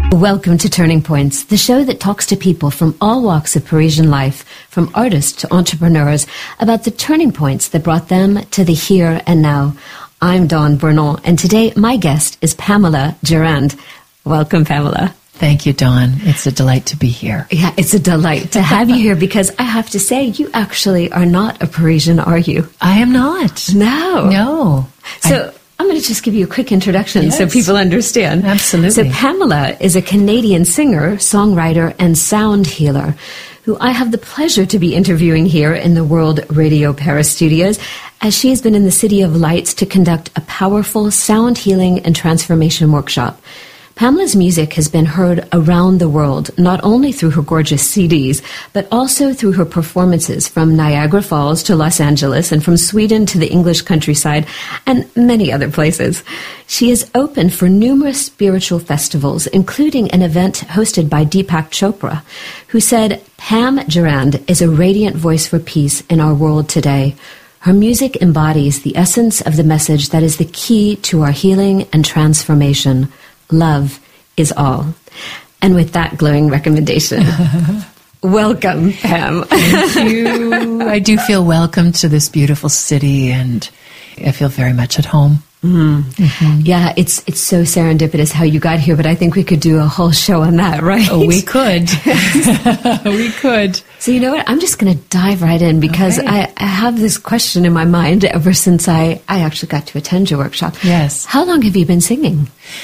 Welcome to Turning Points, the show that talks to people from all walks of Parisian life, from artists to entrepreneurs, about the turning points that brought them to the here and now. I'm Dawn Bernal, and today my guest is Pamela Durand. Welcome, Pamela. Thank you, Dawn. It's a delight to be here. Yeah, it's a delight to have you here because I have to say, you actually are not a Parisian, are you? I am not. No. So I'm going to just give you a quick introduction so people understand. Absolutely. So Pamela is a Canadian singer, songwriter, and sound healer who I have the pleasure to be interviewing here in the World Radio Paris studios, as she has been in the City of Lights to conduct a powerful sound healing and transformation workshop. Pamela's music has been heard around the world, not only through her gorgeous CDs, but also through her performances from Niagara Falls to Los Angeles and from Sweden to the English countryside and many other places. She is open for numerous spiritual festivals, including an event hosted by Deepak Chopra, who said, "Pam Durand is a radiant voice for peace in our world today. Her music embodies the essence of the message that is the key to our healing and transformation. Love is all." And with that glowing recommendation, welcome, Pam. Thank you. I do feel welcome to this beautiful city, and I feel very much at home. Mm-hmm. Yeah, it's so serendipitous how you got here, but I think we could do a whole show on that, right? Oh, we could. We could. So you know what? I'm just going to dive right in because I have this question in my mind ever since I actually got to attend your workshop. Yes. How long have you been singing?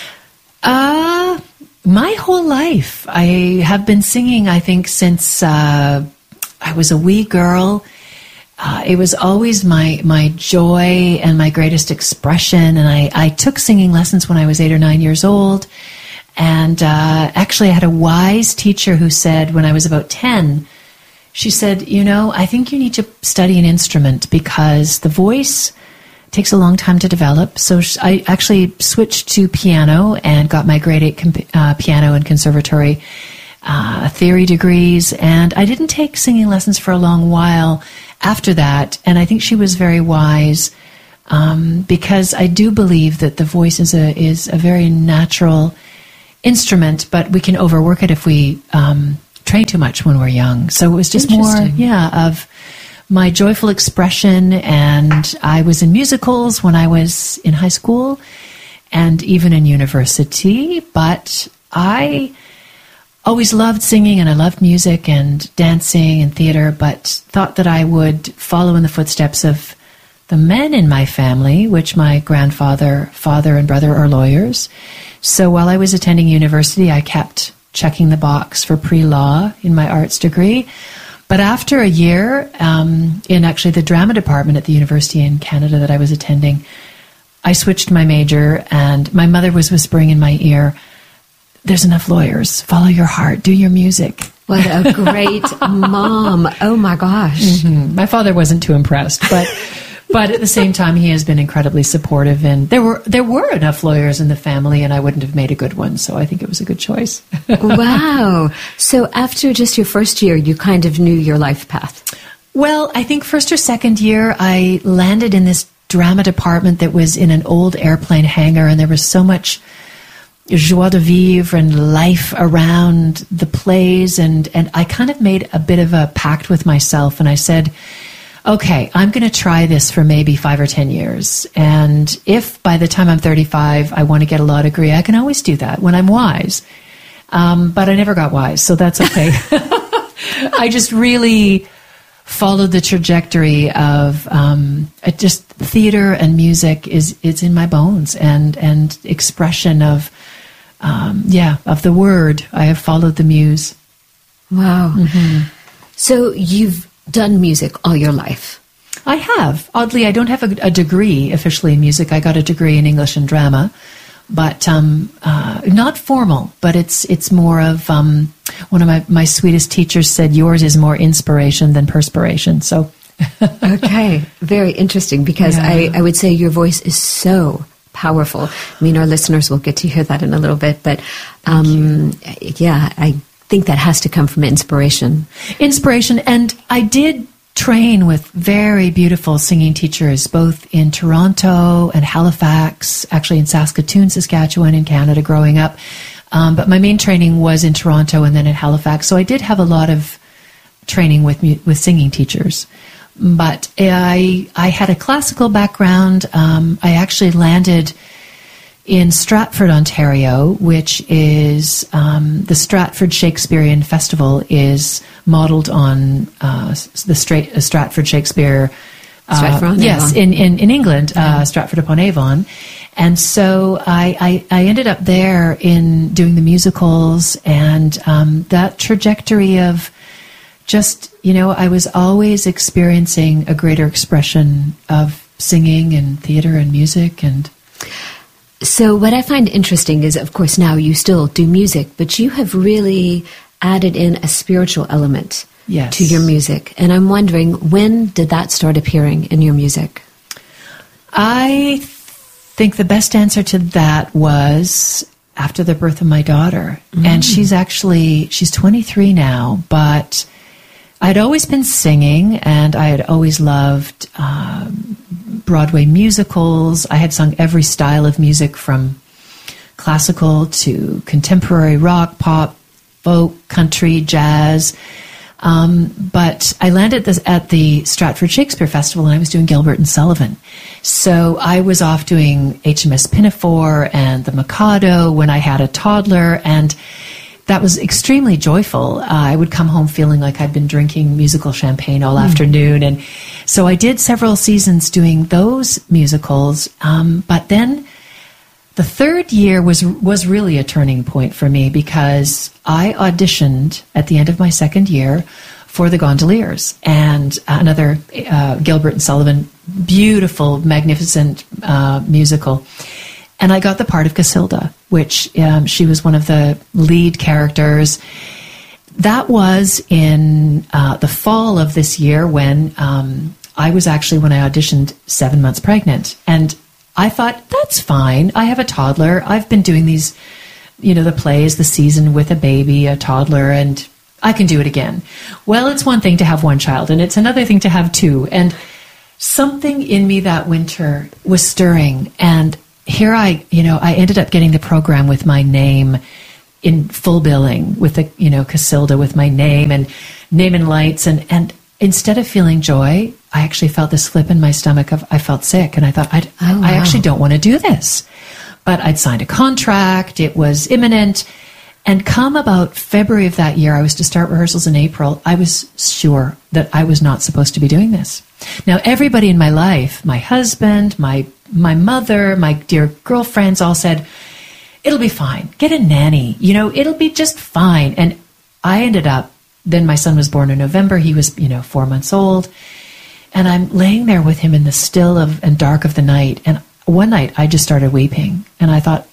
My whole life. I have been singing, I think, since I was a wee girl. It was always my joy and my greatest expression. And I took singing lessons when I was 8 or 9 years old. And actually, I had a wise teacher who said when I was about 10, she said, "You know, I think you need to study an instrument because the voice takes a long time to develop." So I actually switched to piano and got my grade 8 piano and conservatory theory degrees. And I didn't take singing lessons for a long while after that. And I think she was very wise because I do believe that the voice is a very natural instrument, but we can overwork it if we train too much when we're young. So it was just more, of my joyful expression. And I was in musicals when I was in high school and even in university, but I always loved singing and I loved music and dancing and theater, but thought that I would follow in the footsteps of the men in my family, which my grandfather, father, and brother are lawyers. So while I was attending university, I kept checking the box for pre-law in my arts degree. But after a year in actually the drama department at the university in Canada that I was attending, I switched my major, and my mother was whispering in my ear, "There's enough lawyers. Follow your heart. Do your music." What a great mom. Oh, my gosh. Mm-hmm. My father wasn't too impressed, but at the same time, he has been incredibly supportive. And there were enough lawyers in the family, and I wouldn't have made a good one. So I think it was a good choice. Wow. So after just your first year, you kind of knew your life path. Well, I think first or second year, I landed in this drama department that was in an old airplane hangar, and there was so much joie de vivre and life around the plays, and I kind of made a bit of a pact with myself, and I said, okay, I'm going to try this for maybe 5 or 10 years, and if by the time I'm 35 I want to get a law degree, I can always do that when I'm wise. But I never got wise, so that's okay. I just really followed the trajectory of just theater and music is in my bones, and expression of the word. I have followed the muse. Wow. Mm-hmm. So you've done music all your life? I have. Oddly, I don't have a degree officially in music. I got a degree in English and drama, but not formal. But it's more of one of my sweetest teachers said, "Yours is more inspiration than perspiration." So, okay, very interesting because I would say your voice is so powerful. I mean, our listeners will get to hear that in a little bit, but I think that has to come from inspiration. Inspiration, and I did train with very beautiful singing teachers, both in Toronto and Halifax, actually in Saskatoon, Saskatchewan, in Canada, growing up. But my main training was in Toronto and then at Halifax. So I did have a lot of training with singing teachers. But I had a classical background. I actually landed in Stratford, Ontario, which is the Stratford Shakespearean Festival is modeled on the Stratford Shakespeare. Stratford-upon-Avon. Yes, in England, Stratford-upon-Avon. And so I ended up there in doing the musicals, and that trajectory of just, I was always experiencing a greater expression of singing and theater and music. And so what I find interesting is, of course, now you still do music, but you have really added in a spiritual element to your music. And I'm wondering, when did that start appearing in your music? I think the best answer to that was after the birth of my daughter. And she's 23 now, but I'd always been singing, and I had always loved Broadway musicals. I had sung every style of music from classical to contemporary rock, pop, folk, country, jazz. But I landed at the Stratford Shakespeare Festival, and I was doing Gilbert and Sullivan. So I was off doing HMS Pinafore and The Mikado when I had a toddler, and that was extremely joyful. I would come home feeling like I'd been drinking musical champagne all afternoon. And so I did several seasons doing those musicals. But then the third year was really a turning point for me, because I auditioned at the end of my second year for The Gondoliers, and another Gilbert and Sullivan, beautiful, magnificent musical. And I got the part of Casilda, which she was one of the lead characters. That was in the fall of this year, when I auditioned 7 months pregnant. And I thought, that's fine. I have a toddler. I've been doing these, the plays, the season with a baby, a toddler, and I can do it again. Well, it's one thing to have one child, and it's another thing to have two. And something in me that winter was stirring, and here I ended up getting the program with my name in full billing, with the, Casilda with my name and name and lights. And instead of feeling joy, I actually felt this flip in my stomach I felt sick. And I thought, I actually don't want to do this. But I'd signed a contract. It was imminent. And come about February of that year, I was to start rehearsals in April. I was sure that I was not supposed to be doing this. Now, everybody in my life, my husband, my mother, my dear girlfriends all said, it'll be fine. Get a nanny. It'll be just fine. And I ended up, then my son was born in November. He was, 4 months old. And I'm laying there with him in the still and dark of the night. And one night I just started weeping. And I thought,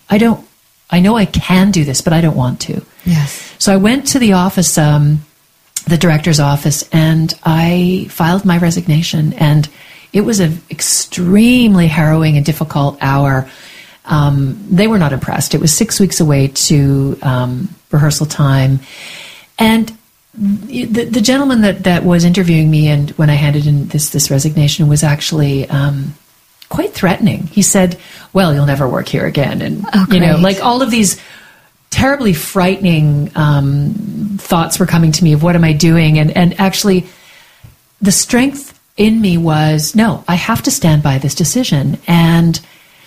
I know I can do this, but I don't want to. Yes. So I went to the office, the director's office, and I filed my resignation. And it was an extremely harrowing and difficult hour. They were not impressed. It was 6 weeks away to rehearsal time. And the gentleman that was interviewing me, and when I handed in this resignation, was actually quite threatening. He said, well, you'll never work here again. And, like all of these terribly frightening thoughts were coming to me of what am I doing? And actually the strength in me was, no, I have to stand by this decision. And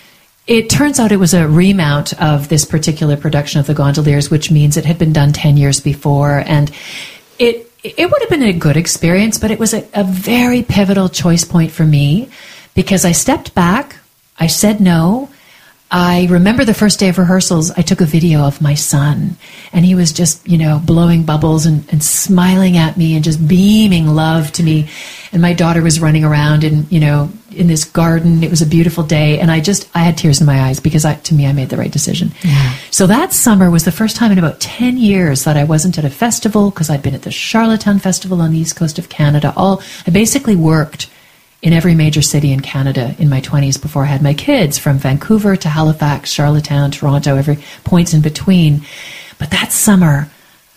it turns out it was a remount of this particular production of The Gondoliers, which means it had been done 10 years before. And it would have been a good experience, but it was a very pivotal choice point for me, because I stepped back, I said no. I remember the first day of rehearsals, I took a video of my son, and he was just, blowing bubbles and smiling at me and just beaming love to me. And my daughter was running around in this garden. It was a beautiful day. And I had tears in my eyes, because to me, I made the right decision. Yeah. So that summer was the first time in about 10 years that I wasn't at a festival, because I'd been at the Charlottetown Festival on the east coast of Canada. I basically worked in every major city in Canada in my 20s before I had my kids, from Vancouver to Halifax, Charlottetown, Toronto, every points in between. But that summer,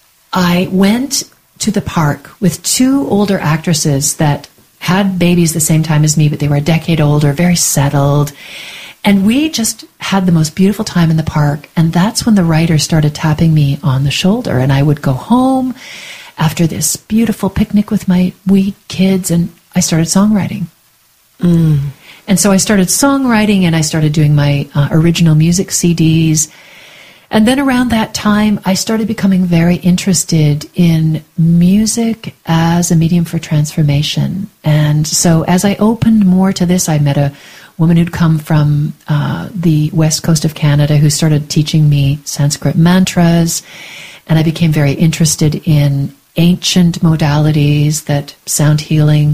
I went to the park with two older actresses that had babies the same time as me, but they were a decade older, very settled. And we just had the most beautiful time in the park. And that's when the writer started tapping me on the shoulder. And I would go home after this beautiful picnic with my wee kids, and I started songwriting. And so I started songwriting, and I started doing my original music CDs. And then around that time, I started becoming very interested in music as a medium for transformation. And so as I opened more to this, I met a woman who'd come from the west coast of Canada who started teaching me Sanskrit mantras. And I became very interested in ancient modalities, that sound healing.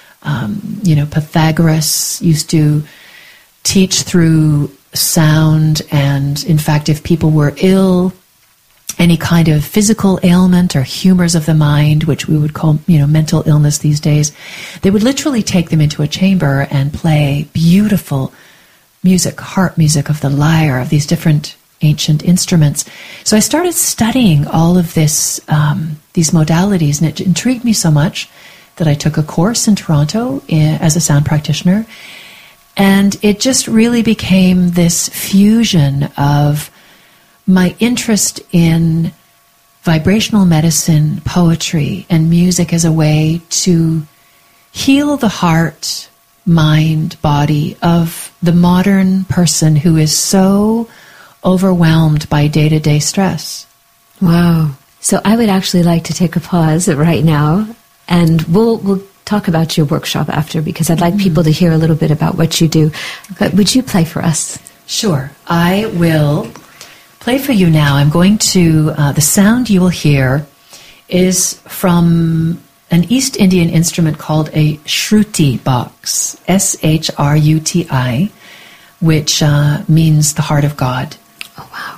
Pythagoras used to teach through sound, and in fact, if people were ill, any kind of physical ailment or humors of the mind, which we would call, mental illness these days, they would literally take them into a chamber and play beautiful music, harp music of the lyre, of these different ancient instruments. So I started studying all of this, these modalities, and it intrigued me so much that I took a course in Toronto as a sound practitioner. And it just really became this fusion of my interest in vibrational medicine, poetry, and music as a way to heal the heart, mind, body of the modern person who is so overwhelmed by day-to-day stress. Wow. So I would actually like to take a pause right now, and we'll talk about your workshop after, because I'd like people to hear a little bit about what you do. But would you play for us? Sure. I will play for you now. I'm going to, the sound you will hear is from an East Indian instrument called a Shruti box, S-H-R-U-T-I, which means the heart of God.